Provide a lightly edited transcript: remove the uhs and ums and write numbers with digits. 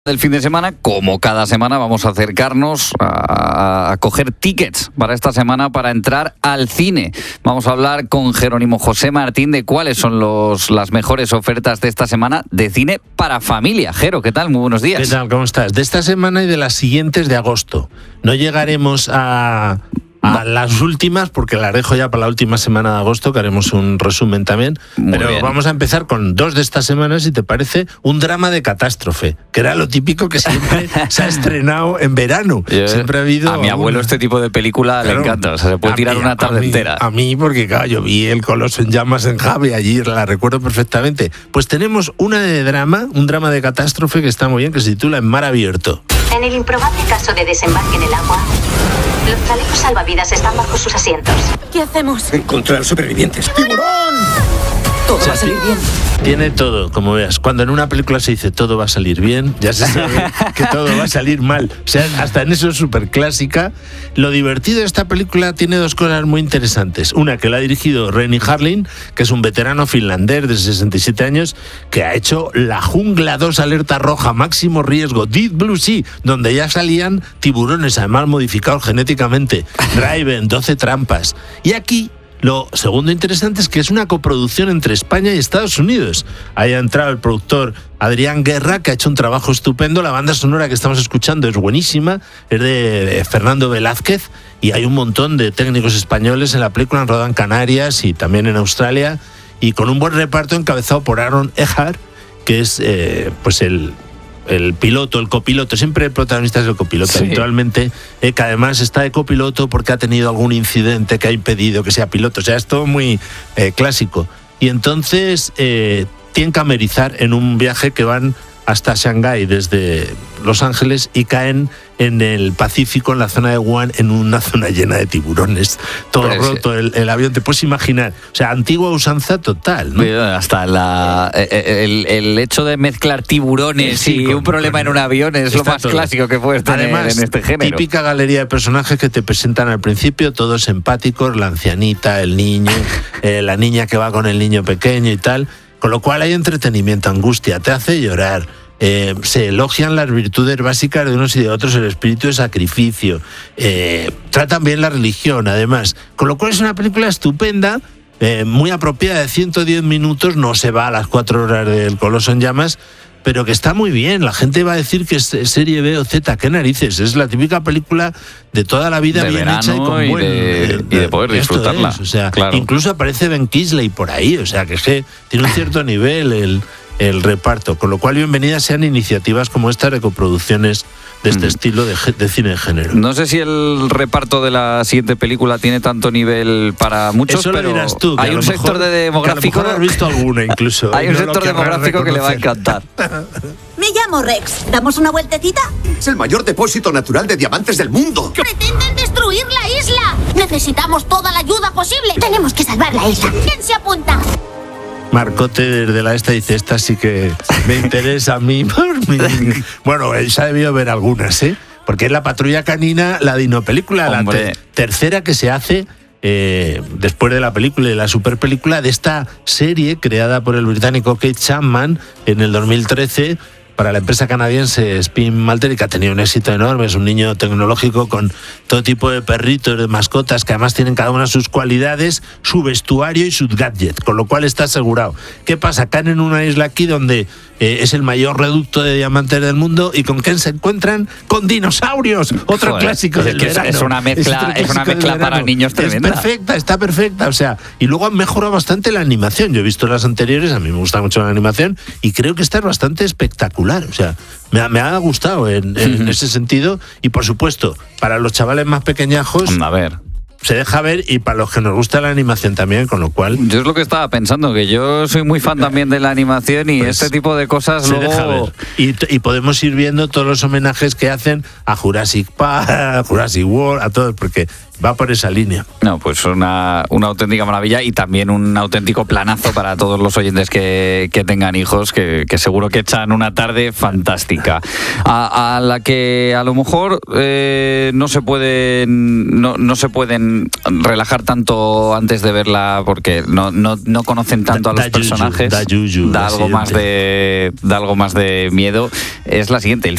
Del fin de semana, como cada semana, vamos a acercarnos a coger tickets para esta semana para entrar al cine. Vamos a hablar con Jerónimo José Martín de cuáles son las mejores ofertas de esta semana de cine para familia. Jero, ¿qué tal? Muy buenos días. ¿Qué tal? ¿Cómo estás? De esta semana y de las siguientes de agosto. No llegaremos a las últimas, porque las dejo ya para la última semana de agosto, que haremos un resumen también. Muy pero bien. Vamos a empezar con dos de estas semanas, si te parece, un drama de catástrofe, que era lo típico que siempre se ha estrenado en verano. Siempre ha habido... A mi abuelo este tipo de película le encanta, o sea, se puede tirar una tarde entera. A mí, porque claro, yo vi El Coloso en llamas en Javi allí, la recuerdo perfectamente. Pues tenemos una de drama, un drama de catástrofe que está muy bien, que se titula En mar abierto. En el improbable caso de desembarque en el agua, los chalecos salvavidas están bajo sus asientos. ¿Qué hacemos? Encontrar supervivientes. ¡Tiburón! Todo va a salir bien. Tiene todo, como veas. Cuando en una película se dice todo va a salir bien, ya se sabe que todo va a salir mal. O sea, hasta en eso es súper clásica. Lo divertido de esta película tiene dos cosas muy interesantes. Una, que la ha dirigido Renny Harlin, que es un veterano finlandés de 67 años, que ha hecho La Jungla 2, Alerta Roja, Máximo Riesgo, Deep Blue Sea, donde ya salían tiburones, además modificados genéticamente, Driven, 12 trampas. Y aquí... lo segundo interesante es que es una coproducción entre España y Estados Unidos. Ahí ha entrado el productor Adrián Guerra, que ha hecho un trabajo estupendo. La banda sonora que estamos escuchando es buenísima, es de Fernando Velázquez, y hay un montón de técnicos españoles en la película, han rodado en Canarias y también en Australia, y con un buen reparto encabezado por Aaron Eckhart, que es pues el piloto, el copiloto. Siempre el protagonista es el copiloto. Sí. Habitualmente, que además está de copiloto porque ha tenido algún incidente que ha impedido que sea piloto. O sea, es todo muy clásico. Y entonces tienen que amerizar en un viaje que van hasta Shanghái desde Los Ángeles y caen en el Pacífico, en la zona de Wuhan, en una zona llena de tiburones. Todo Pues, roto, el avión, te puedes imaginar. O sea, antigua usanza total, ¿no? Hasta el hecho de mezclar tiburones Sí, y un problema en un avión es lo está más todo. clásico que puedes tener. Además, en este género. Típica galería de personajes que te presentan al principio, todos empáticos, la ancianita, el niño, la niña que va con el niño pequeño y tal, con lo cual hay entretenimiento, angustia, te hace llorar. Se elogian las virtudes básicas de unos y de otros, el espíritu de sacrificio, tratan bien la religión, además, con lo cual es una película estupenda, muy apropiada, de 110 minutos, no se va a las 4 horas del Coloso en llamas, pero que está muy bien. La gente va a decir que es serie B o Z, qué narices, es la típica película de toda la vida, De bien verano hecha y con y buen... de poder esto disfrutarla. es, o sea, Claro. incluso aparece Ben Kingsley por ahí, o sea, que tiene un cierto nivel el reparto, con lo cual bienvenidas sean iniciativas como esta de coproducciones de este estilo de cine de género. No sé si el reparto de la siguiente película tiene tanto nivel para muchos, Eso lo pero dirás tú, que hay a lo un sector mejor- demográfico. que a lo mejor has visto alguna incluso. Hay y un no lo sector querrás demográfico que le va a reconocer. encantar. Me llamo Rex. ¿Damos una vueltecita? Es el mayor depósito natural de diamantes del mundo. ¡Pretenden destruir la isla! Necesitamos toda la ayuda posible. Tenemos que salvar la isla. ¿Quién se apunta? Marcote desde la esta dice, esta sí que me interesa a mí. Bueno, se ha debido ver algunas, porque es La Patrulla Canina, la dinopelícula, Hombre. la tercera que se hace después de la película y la superpelícula de esta serie creada por el británico Keith Chapman en el 2013 para la empresa canadiense Spin Malter, y que ha tenido un éxito enorme. Es un niño tecnológico con todo tipo de perritos, de mascotas, que además tienen cada una sus cualidades, su vestuario y sus gadgets, con lo cual está asegurado. ¿Qué pasa? Caen en una isla aquí donde es el mayor reducto de diamantes del mundo, y ¿con quién se encuentran? Con dinosaurios, otro Joder, clásico es del que verano. es una mezcla- otro es una clásico del mezcla para verano. niños tremenda. Es perfecta, está perfecta, o sea, y luego han mejorado bastante la animación. Yo he visto las anteriores, a mí me gusta mucho la animación, y creo que esta es bastante espectacular, o sea, me ha gustado en ese sentido, y por supuesto, para los chavales más pequeñajos, A ver. se deja ver, y para los que nos gusta la animación también, con lo cual Yo es lo que estaba pensando, que yo soy muy fan también de la animación y Pues, este tipo de cosas se luego... deja ver. Y podemos ir viendo todos los homenajes que hacen a Jurassic Park, a Jurassic World, a todos, porque va por esa línea. No, pues una auténtica maravilla, y también un auténtico planazo para todos los oyentes que tengan hijos, que seguro que echan una tarde fantástica. A la que a lo mejor no se pueden relajar tanto antes de verla, porque no conocen tanto a los personajes. Da yuyu, Da algo la más de miedo. Es la siguiente, El